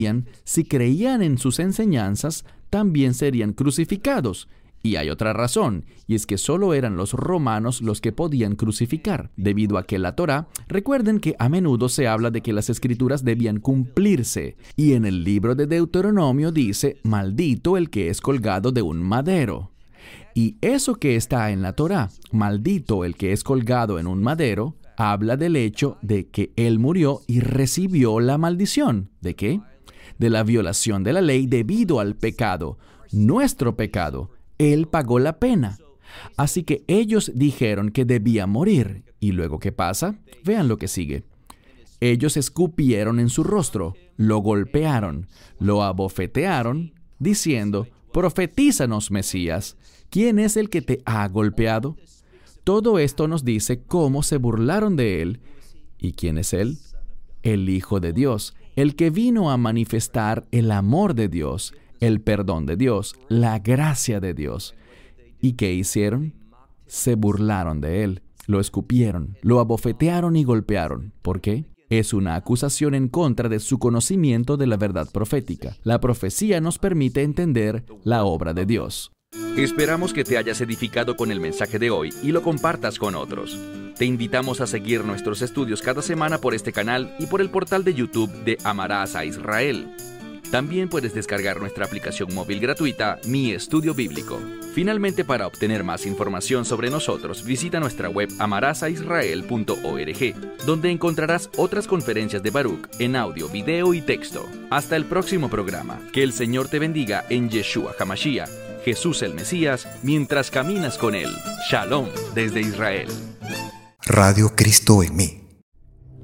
si creían en sus enseñanzas, también serían crucificados. Y hay otra razón, y es que solo eran los romanos los que podían crucificar, debido a que la Torá, recuerden que a menudo se habla de que las escrituras debían cumplirse, y en el libro de Deuteronomio dice, maldito el que es colgado de un madero. Y eso que está en la Torá, maldito el que es colgado en un madero, habla del hecho de que él murió y recibió la maldición. ¿De qué? De la violación de la ley debido al pecado, nuestro pecado. Él pagó la pena. Así que ellos dijeron que debía morir. ¿Y luego qué pasa? Vean lo que sigue. Ellos escupieron en su rostro, lo golpearon, lo abofetearon, diciendo, profetízanos, Mesías, ¿quién es el que te ha golpeado? Todo esto nos dice cómo se burlaron de él. ¿Y quién es él? El Hijo de Dios, el que vino a manifestar el amor de Dios, el perdón de Dios, la gracia de Dios. ¿Y qué hicieron? Se burlaron de él, lo escupieron, lo abofetearon y golpearon. ¿Por qué? Es una acusación en contra de su conocimiento de la verdad profética. La profecía nos permite entender la obra de Dios. Esperamos que te hayas edificado con el mensaje de hoy y lo compartas con otros. Te invitamos a seguir nuestros estudios cada semana por este canal y por el portal de YouTube de Amarás a Israel. También puedes descargar nuestra aplicación móvil gratuita, Mi Estudio Bíblico. Finalmente, para obtener más información sobre nosotros, visita nuestra web amarasaisrael.org, donde encontrarás otras conferencias de Baruch en audio, video y texto. Hasta el próximo programa. Que el Señor te bendiga en Yeshua HaMashiach, Jesús el Mesías, mientras caminas con Él. Shalom desde Israel. Radio Cristo en mí.